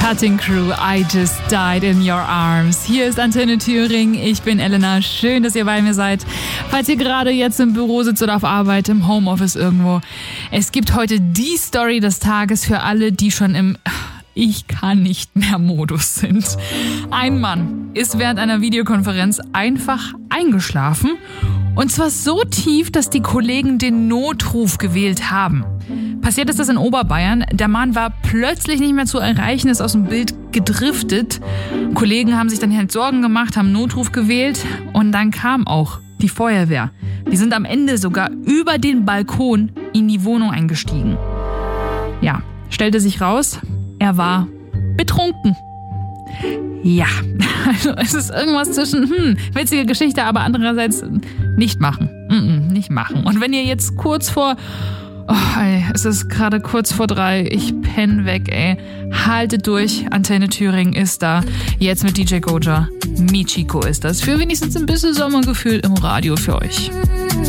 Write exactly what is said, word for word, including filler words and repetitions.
Cutting Crew, I Just Died in Your Arms. Hier ist Antenne Thüringen, ich bin Elena. Schön, dass ihr bei mir seid. Falls ihr gerade jetzt im Büro sitzt oder auf Arbeit, im Homeoffice irgendwo. Es gibt heute die Story des Tages für alle, die schon im Ich kann nicht mehr Modus sind. Ein Mann ist während einer Videokonferenz einfach eingeschlafen. Und zwar so tief, dass die Kollegen den Notruf gewählt haben. Passiert ist das in Oberbayern. Der Mann war plötzlich nicht mehr zu erreichen, ist aus dem Bild gedriftet. Kollegen haben sich dann halt Sorgen gemacht, haben Notruf gewählt und dann kam auch die Feuerwehr. Die sind am Ende sogar über den Balkon in die Wohnung eingestiegen. Ja, stellte sich raus, er war betrunken. Ja, also es ist irgendwas zwischen, hm, witzige Geschichte, aber andererseits nicht machen. Mm-mm, nicht machen. Und wenn ihr jetzt kurz vor, oh, ey, es ist gerade kurz vor drei, ich penn weg, ey. Haltet durch, Antenne Thüringen ist da. Jetzt mit D J Goja. Michiko ist das. Für wenigstens ein bisschen Sommergefühl im Radio für euch.